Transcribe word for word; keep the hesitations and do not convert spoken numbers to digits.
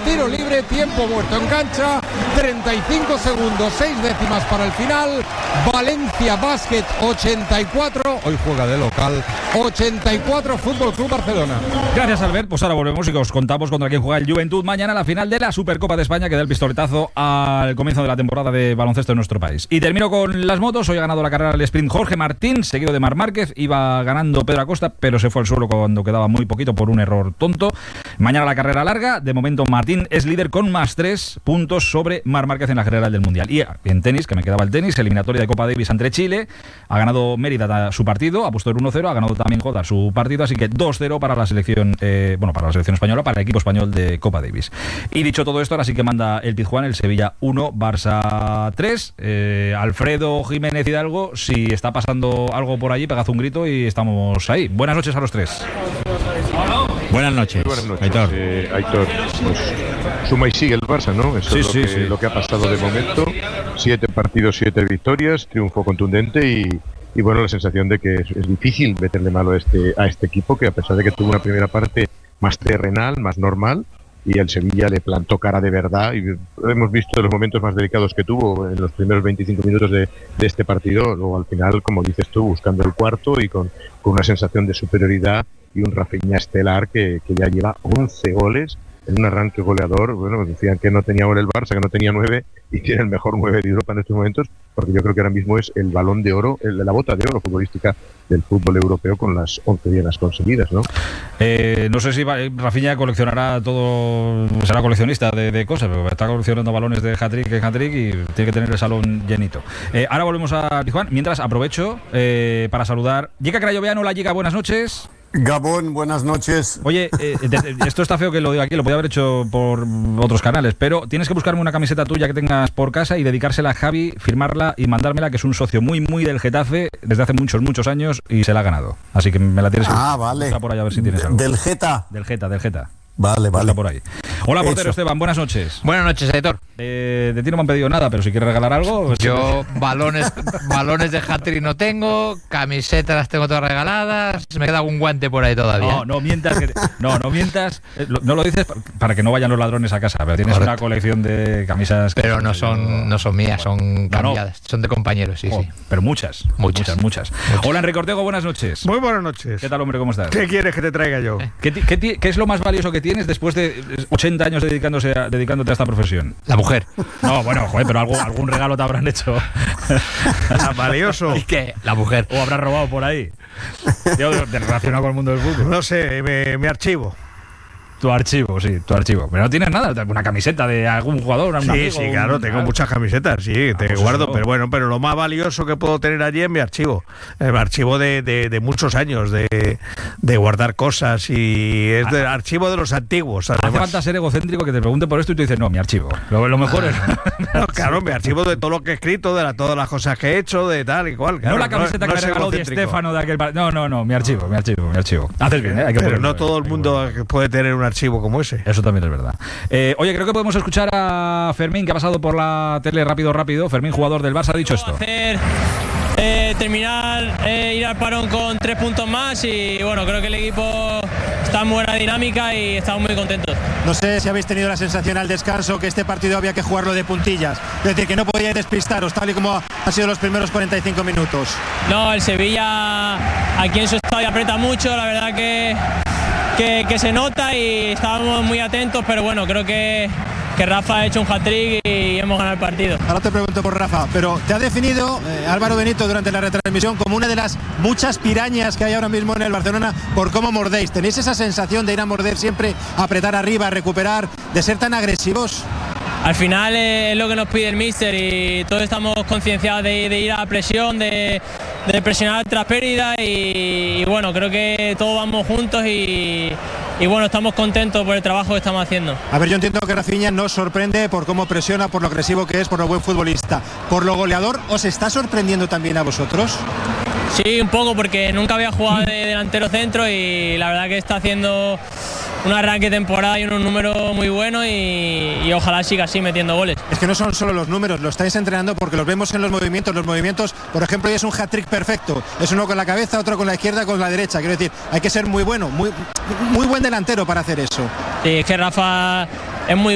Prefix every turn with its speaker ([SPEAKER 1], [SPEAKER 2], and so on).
[SPEAKER 1] tiro libre, tiempo muerto en cancha, treinta y cinco segundos, seis décimas para el final. Valencia Basket ochenta y cuatro, hoy juega de local, ochenta y cuatro Fútbol Club Barcelona.
[SPEAKER 2] Gracias, Albert. Pues ahora volvemos y os contamos contra quién juega el Juventud mañana, la final de la Supercopa de España, que da el pistoletazo al comienzo de la temporada de baloncesto en nuestro país. Y termino con las motos. Hoy ha ganado la carrera al sprint Jorge Martín, seguido de Marc Márquez. Iba ganando Pedro Acosta, pero se fue al suelo cuando quedaba muy poquito por un error tonto. Mañana la carrera larga. De momento Martín es líder con más tres puntos sobre Marc Márquez en la general del Mundial. Y en tenis, que me quedaba el tenis, eliminatoria de Copa Davis entre Chile. Ha ganado Mérida su partido, ha puesto el uno cero, ha ganado también Jota su partido, así que dos cero para la selección, eh, bueno, para la selección española, para el equipo español de Copa Davis. Y dicho todo esto, ahora sí que manda el Pizjuán, el Sevilla uno, Barça tres. Eh, Alfredo Jiménez Hidalgo, si está pasando algo por allí, pegad un grito y estamos ahí. Buenas noches a los tres.
[SPEAKER 3] Buenas noches,
[SPEAKER 4] Buenas noches,
[SPEAKER 3] Aitor.
[SPEAKER 4] Eh, Aitor, pues suma y sigue el Barça, ¿no? Eso
[SPEAKER 2] Sí,
[SPEAKER 4] es lo,
[SPEAKER 2] sí,
[SPEAKER 4] que,
[SPEAKER 2] sí.
[SPEAKER 4] lo que ha pasado de momento. Siete partidos, siete victorias, triunfo contundente y, y bueno, la sensación de que es, es difícil meterle malo a este, a este equipo, que a pesar de que tuvo una primera parte más terrenal, más normal, y el Sevilla le plantó cara de verdad, y hemos visto los momentos más delicados que tuvo en los primeros veinticinco minutos de, de este partido, luego al final, como dices tú, buscando el cuarto y con, con una sensación de superioridad y un Rafinha estelar que, que ya lleva once goles en un arranque goleador. Bueno, decían que no tenía ahora el Barça, que no tenía nueve, y tiene el mejor nueve de Europa en estos momentos, porque yo creo que ahora mismo es el balón de oro, el, la bota de oro futbolística del fútbol europeo, con las once dianas conseguidas, ¿no?
[SPEAKER 2] Eh, no sé si Rafinha coleccionará todo, será coleccionista de, de cosas, pero está coleccionando balones de hat-trick en hat-trick y tiene que tener el salón llenito. Eh, ahora volvemos a Pizjuán. Mientras, aprovecho eh, para saludar. Llega Crayoveano, la Giga, buenas noches.
[SPEAKER 5] Gabón, buenas noches.
[SPEAKER 2] Oye, eh, de, de, esto está feo que lo diga aquí, lo podía haber hecho por otros canales, pero tienes que buscarme una camiseta tuya que tengas por casa y dedicársela a Javi, firmarla y mandármela, que es un socio muy, muy del Getafe desde hace muchos, muchos años y se la ha ganado. Así que me la tienes que
[SPEAKER 5] Ah, vale.
[SPEAKER 2] buscar por ahí a ver si tienes algo.
[SPEAKER 5] Del Geta.
[SPEAKER 2] Del Geta, del Geta.
[SPEAKER 5] Vale, vale.
[SPEAKER 2] Está por ahí. Hola, portero
[SPEAKER 5] Eso.
[SPEAKER 2] Esteban, buenas noches.
[SPEAKER 3] Buenas noches, Aitor.
[SPEAKER 2] Eh, de ti no me han pedido nada, pero si quieres regalar algo... Pues
[SPEAKER 3] Yo balones balones de hat-trick no tengo, camisetas las tengo todas regaladas, me queda un guante por ahí todavía.
[SPEAKER 2] No, no mientas. Que te- no, no mientas. Eh, lo- No lo dices pa- para que no vayan los ladrones a casa, pero tienes
[SPEAKER 3] Correcto.
[SPEAKER 2] una colección de camisas... que-
[SPEAKER 3] Pero no son no son mías, son
[SPEAKER 2] no.
[SPEAKER 3] cambiadas, son de compañeros, sí,
[SPEAKER 2] Oh,
[SPEAKER 3] sí.
[SPEAKER 2] pero muchas,
[SPEAKER 3] Muchas.
[SPEAKER 2] muchas, muchas. Hola, Enrique Ortego, buenas noches.
[SPEAKER 6] Muy buenas noches.
[SPEAKER 2] ¿Qué tal, hombre? ¿Cómo estás?
[SPEAKER 6] ¿Qué quieres que te traiga yo?
[SPEAKER 2] ¿Qué, ti- qué ti- qué es lo más valioso que tienes después de ochenta años dedicándose a, dedicándote a esta profesión?
[SPEAKER 3] La mujer.
[SPEAKER 2] No, bueno, joder, pero algo, algún regalo te habrán hecho.
[SPEAKER 6] Ah, valioso.
[SPEAKER 3] ¿Y qué? La mujer.
[SPEAKER 2] O habrás robado por ahí. Yo, de- de- relacionado con el mundo del fútbol.
[SPEAKER 6] No sé, me, me archivo.
[SPEAKER 2] Tu archivo, sí, tu archivo. Pero no tienes nada, una camiseta de algún jugador, un
[SPEAKER 6] Sí,
[SPEAKER 2] amigo,
[SPEAKER 6] sí, claro,
[SPEAKER 2] un-
[SPEAKER 6] tengo muchas camisetas, sí, te
[SPEAKER 2] pues
[SPEAKER 6] guardo,
[SPEAKER 2] eso.
[SPEAKER 6] pero bueno, pero lo más valioso que puedo tener allí es mi archivo. El archivo de, de, de muchos años, de, de guardar cosas, y es del archivo de los antiguos,
[SPEAKER 2] Hace
[SPEAKER 6] además.
[SPEAKER 2] falta ser egocéntrico que te pregunte por esto y tú dices, no, mi archivo. Lo, lo mejor es...
[SPEAKER 6] No, claro, mi archivo de todo lo que he escrito, de la, todas las cosas que he hecho, de tal y cual. Claro,
[SPEAKER 2] no la camiseta que
[SPEAKER 6] no
[SPEAKER 2] me
[SPEAKER 6] es
[SPEAKER 2] regaló Di
[SPEAKER 6] egocéntrico.
[SPEAKER 2] Stefano de aquel... par- No, no, no, mi archivo, mi archivo, mi archivo. Haces bien, ¿eh? Hay que
[SPEAKER 6] Pero
[SPEAKER 2] ponerlo,
[SPEAKER 6] no todo
[SPEAKER 2] hay
[SPEAKER 6] el
[SPEAKER 2] que
[SPEAKER 6] mundo
[SPEAKER 2] ponerlo.
[SPEAKER 6] puede tener un archivo como ese.
[SPEAKER 2] Eso también es verdad. Eh, oye, creo que podemos escuchar a Fermín, que ha pasado por la tele rápido, rápido. Fermín, jugador del Barça, ha dicho esto.
[SPEAKER 7] Hacer, eh, terminar, eh, ir al parón con tres puntos más y bueno, creo que el equipo está en buena dinámica y estamos muy contentos.
[SPEAKER 8] No sé si habéis tenido la sensación al descanso que este partido había que jugarlo de puntillas, es decir, que no podíais despistaros tal y como han sido los primeros cuarenta y cinco minutos.
[SPEAKER 7] No, el Sevilla aquí en su estadio aprieta mucho, la verdad que, que, que se nota y estábamos muy atentos, pero bueno, creo que, que Rafa ha hecho un hat-trick y hemos ganado el partido.
[SPEAKER 8] Ahora te pregunto por Rafa, pero te ha definido eh, Álvaro Benito durante la retransmisión como una de las muchas pirañas que hay ahora mismo en el Barcelona por cómo mordéis. ¿Tenéis esa sensación de ir a morder siempre, apretar arriba, recuperar, de ser tan agresivos?
[SPEAKER 7] Al final eh, es lo que nos pide el míster y todos estamos concienciados de, de ir a la presión, de, de presionar tras pérdida y, y bueno, creo que todos vamos juntos y, y bueno, estamos contentos por el trabajo que estamos haciendo.
[SPEAKER 8] A ver, yo entiendo que Rafinha nos sorprende por cómo presiona, por lo agresivo que es, por lo buen futbolista. ¿Por lo goleador os está sorprendiendo también a vosotros?
[SPEAKER 7] Sí, un poco, porque nunca había jugado de delantero centro y la verdad que está haciendo un arranque de temporada y unos números muy buenos y, y ojalá siga así metiendo goles.
[SPEAKER 8] Es que no son solo los números, lo estáis entrenando porque los vemos en los movimientos. Los movimientos, por ejemplo, hoy es un hat-trick perfecto. Es uno con la cabeza, otro con la izquierda, con la derecha. Quiero decir, hay que ser muy bueno, muy, muy buen delantero para hacer eso.
[SPEAKER 7] Sí, es que Rafa es muy